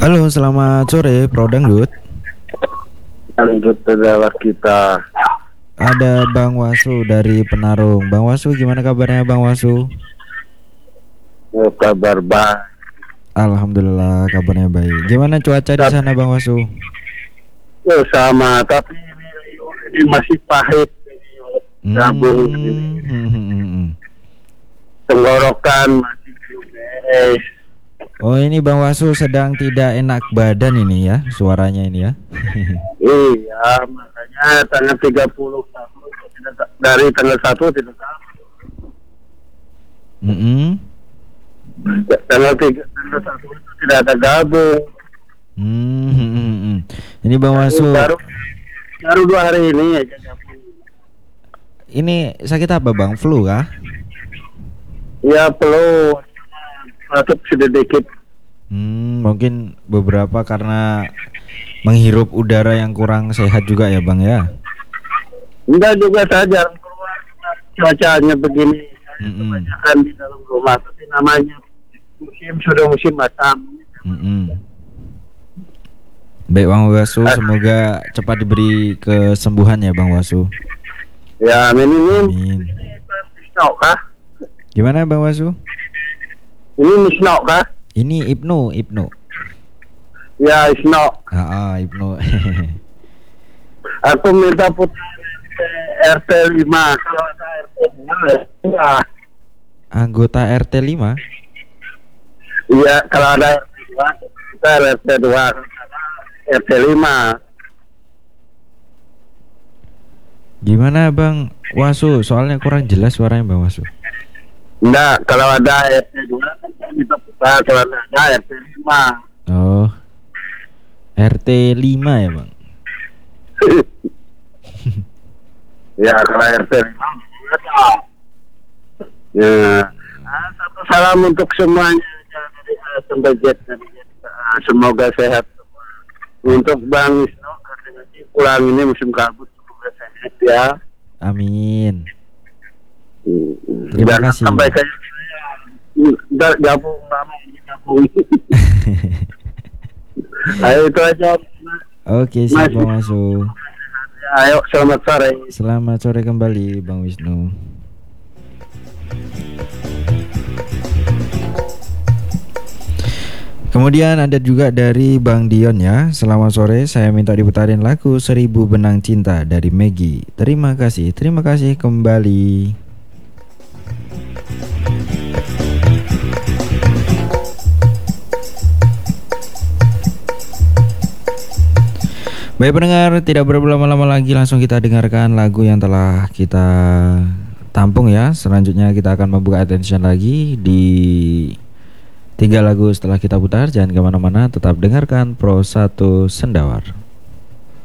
Halo, selamat sore, Pro Dangdut. Lanjut adalah kita. Ada Bang Wasu dari Penarung. Bang Wasu, gimana kabarnya Bang Wasu? Kabar baik. Alhamdulillah, kabarnya baik. Gimana cuaca di sana Bang Wasu? Sama, tapi ini masih pahit. Gabung, tenggorokan masih beres. Oh, ini Bang Wasu sedang tidak enak badan ini ya, suaranya ini ya. Iya, makanya tanggal 30 dari tanggal 1 tidak gabung. Tanggal 1 itu tidak ada gabung. Ini Bang Wasu baru 2 hari ini aja gabung. Ini sakit apa Bang? Flu kah? Ya, perlu batuk sedikit. Mungkin beberapa karena menghirup udara yang kurang sehat juga ya Bang ya. Enggak juga saja keluar cuacanya begini. Kebanyakan di dalam rumah, tapi namanya sudah musim batam. Baik Bang Wasu, semoga cepat diberi kesembuhan ya Bang Wasu. Ya, amin. Misnok kah? Gimana Bang Wasu? Ini misnok kah? Ini Ibnu. Ya, isnok. Ibnu. Aku minta putar RT 5. Kalau ada RT 5 ya. Anggota RT 5? Iya, kalau ada RT 2 kita RT 2, RT 5. Gimana Bang Wasu? Soalnya kurang jelas suaranya Bang Wasu. Enggak, kalau ada RT 2 kan kita putar, kalau ada RT 5. Oh, RT 5 ya Bang? Ya, kalau RT 5 ya. Satu salam untuk semuanya dari A sampai Z. Semoga sehat semua. Untuk Bang Wisnu, katanya pulang ini musim kabut, semoga sehat ya. Amin. Terima kasih. Sampai kayak saya gabung. Ayo itu aja. Oke, siap Bang Wasu. Ayo, selamat sore. Selamat sore kembali Bang Wisnu. Kemudian ada juga dari Bang Dion ya. Selamat sore, saya minta diputarin lagu 1000 Benang Cinta dari Maggie. Terima kasih kembali. Baik pendengar, tidak berlama-lama lagi, langsung kita dengarkan lagu yang telah kita tampung ya. Selanjutnya kita akan membuka attention lagi di 3 lagu setelah kita putar. Jangan kemana-mana, tetap dengarkan Pro 1 Sendawar.